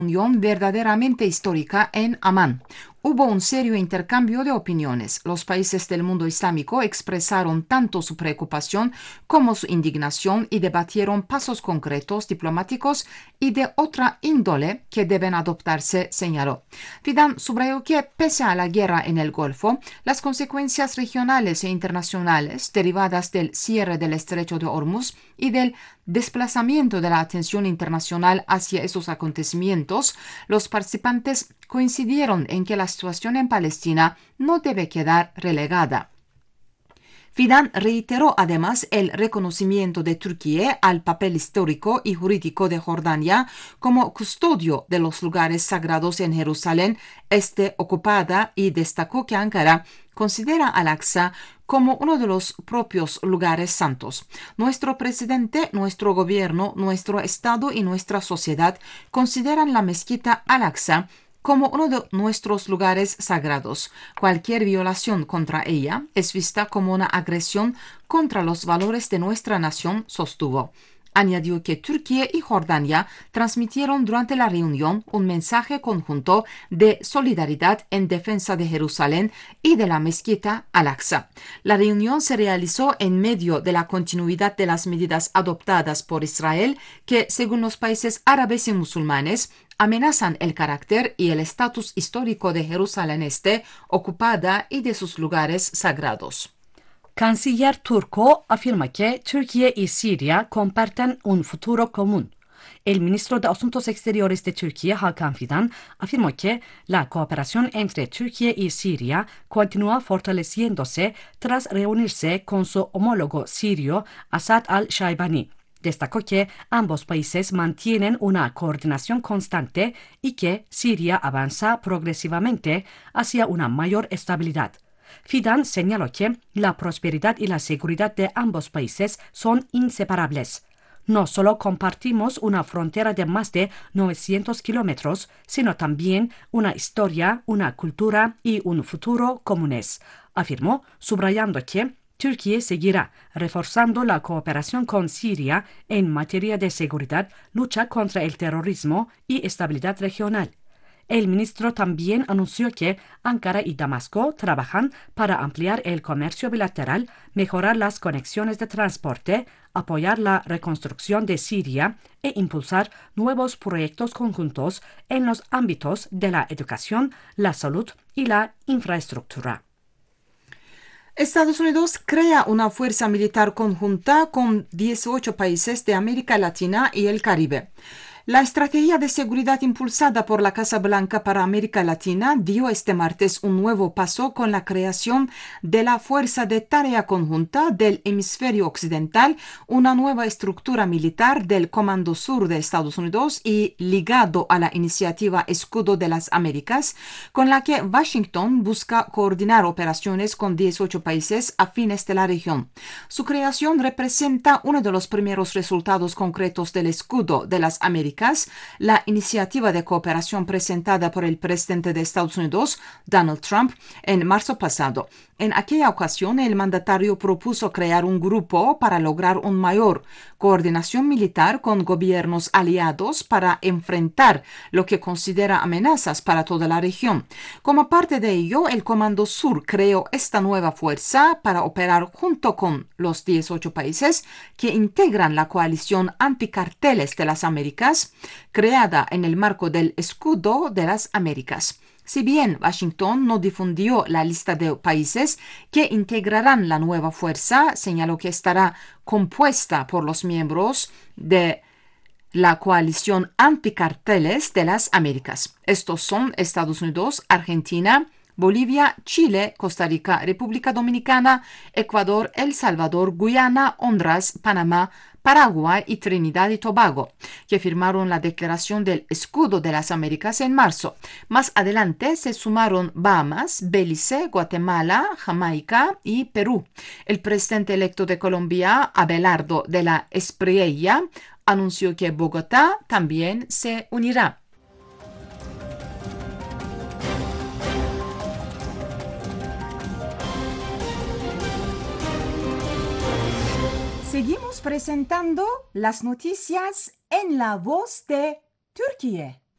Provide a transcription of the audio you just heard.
Unión verdaderamente histórica en Amán. Hubo un serio intercambio de opiniones. Los países del mundo islámico expresaron tanto su preocupación como su indignación y debatieron pasos concretos diplomáticos y de otra índole que deben adoptarse, señaló. Fidan subrayó que, pese a la guerra en el Golfo, las consecuencias regionales e internacionales derivadas del cierre del Estrecho de Hormuz y del desplazamiento de la atención internacional hacia esos acontecimientos, los participantes coincidieron en que la situación en Palestina no debe quedar relegada. Fidan reiteró además el reconocimiento de Turquía al papel histórico y jurídico de Jordania como custodio de los lugares sagrados en Jerusalén Este ocupada y destacó que Ankara considera Al-Aqsa como uno de los propios lugares santos. Nuestro presidente, nuestro gobierno, nuestro Estado y nuestra sociedad consideran la mezquita Al-Aqsa como uno de nuestros lugares sagrados. Cualquier violación contra ella es vista como una agresión contra los valores de nuestra nación, sostuvo. Añadió que Turquía y Jordania transmitieron durante la reunión un mensaje conjunto de solidaridad en defensa de Jerusalén y de la mezquita Al-Aqsa. La reunión se realizó en medio de la continuidad de las medidas adoptadas por Israel que, según los países árabes y musulmanes, amenazan el carácter y el estatus histórico de Jerusalén Este ocupada y de sus lugares sagrados. Canciller turco afirma que Türkiye y Siria comparten un futuro común. El ministro de Asuntos Exteriores de Turquía, Hakan Fidan, afirmó que la cooperación entre Turquía y Siria continúa fortaleciéndose tras reunirse con su homólogo sirio, Asad al-Shaibani. Destacó que ambos países mantienen una coordinación constante y que Siria avanza progresivamente hacia una mayor estabilidad. Fidan señaló que la prosperidad y la seguridad de ambos países son inseparables. No solo compartimos una frontera de más de 900 kilómetros, sino también una historia, una cultura y un futuro comunes, afirmó, subrayando que Turquía seguirá reforzando la cooperación con Siria en materia de seguridad, lucha contra el terrorismo y estabilidad regional. El ministro también anunció que Ankara y Damasco trabajan para ampliar el comercio bilateral, mejorar las conexiones de transporte, apoyar la reconstrucción de Siria e impulsar nuevos proyectos conjuntos en los ámbitos de la educación, la salud y la infraestructura. Estados Unidos crea una fuerza militar conjunta con 18 países de América Latina y el Caribe. La estrategia de seguridad impulsada por la Casa Blanca para América Latina dio este martes un nuevo paso con la creación de la Fuerza de Tarea Conjunta del Hemisferio Occidental, una nueva estructura militar del Comando Sur de Estados Unidos y ligado a la iniciativa Escudo de las Américas, con la que Washington busca coordinar operaciones con 18 países afines de la región. Su creación representa uno de los primeros resultados concretos del Escudo de las Américas, la iniciativa de cooperación presentada por el presidente de Estados Unidos, Donald Trump, en marzo pasado. En aquella ocasión, el mandatario propuso crear un grupo para lograr una mayor coordinación militar con gobiernos aliados para enfrentar lo que considera amenazas para toda la región. Como parte de ello, el Comando Sur creó esta nueva fuerza para operar junto con los 18 países que integran la coalición anticarteles de las Américas, creada en el marco del Escudo de las Américas. Si bien Washington no difundió la lista de países que integrarán la nueva fuerza, señaló que estará compuesta por los miembros de la coalición anticarteles de las Américas. Estos son Estados Unidos, Argentina, Bolivia, Chile, Costa Rica, República Dominicana, Ecuador, El Salvador, Guyana, Honduras, Panamá, Paraguay y Trinidad y Tobago, que firmaron la Declaración del Escudo de las Américas en marzo. Más adelante se sumaron Bahamas, Belice, Guatemala, Jamaica y Perú. El presidente electo de Colombia, Abelardo de la Espriella, anunció que Bogotá también se unirá. Seguimos presentando las noticias en la voz de Turquía.